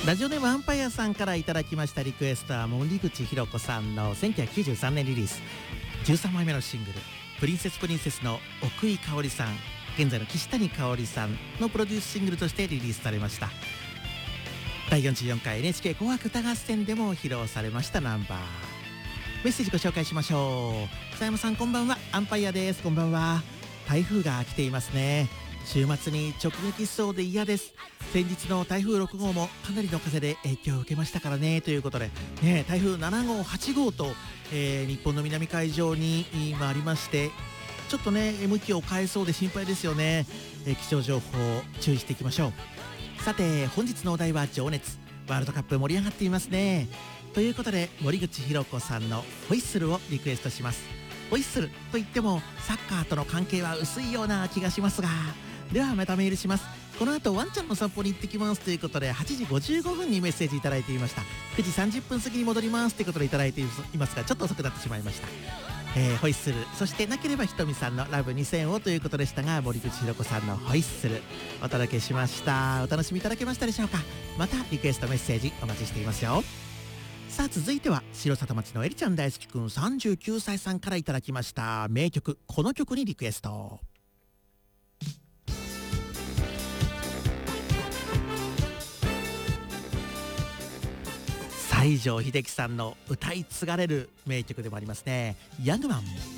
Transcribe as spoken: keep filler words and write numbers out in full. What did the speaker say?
ラジオネームアンパイアさんからいただきましたリクエストは森口博子さんのせんきゅうひゃくきゅうじゅうさんねんリリースじゅうさんまいめのシングルプリンセスプリンセスの奥井香織さん、現在の岸谷香織さんのプロデュースシングルとしてリリースされました。だいよんじゅうよんかい エヌエイチケー 紅白歌合戦でも披露されましたナンバー。メッセージご紹介しましょう。北山さんこんばんは、アンパイアです。こんばんは。台風が来ていますね。週末に直撃しそうで嫌です。先日の台風ろくごうもかなりの風で影響を受けましたからね、ということで、ね、台風ななごうはちごうと、えー、日本の南海上に今ありまして、ちょっとね向きを変えそうで心配ですよね。えー、気象情報注意していきましょう。さて本日のお題は情熱。ワールドカップ盛り上がっていますね。ということで森口博子さんのホイッスルをリクエストします。ホイッスルといってもサッカーとの関係は薄いような気がしますが、ではまたメールします。この後ワンちゃんの散歩に行ってきますということではちじごじゅうごふんにメッセージいただいていました。くじさんじゅっぷん過ぎに戻りますということでいただいていますが、ちょっと遅くなってしまいました。えー、ホイッスル、そしてなければひとみさんのラブにせんをということでしたが、森口博子さんのホイッスルお届けしました。お楽しみいただけましたでしょうか。またリクエストメッセージお待ちしていますよ。さあ続いては城里町のエリちゃん大好きくんさんじゅうきゅうさいさんからいただきました名曲、この曲にリクエスト。西城秀樹さんの歌い継がれる名曲でもありますね。ヤングマン。